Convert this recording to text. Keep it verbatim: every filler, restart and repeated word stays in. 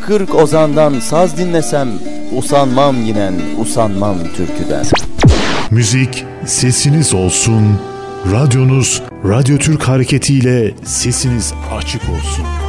kırk ozandan saz dinlesem, usanmam yinen, usanmam türküden. Müzik sesiniz olsun, radyonuz Radyo Türk hareketiyle sesiniz açık olsun.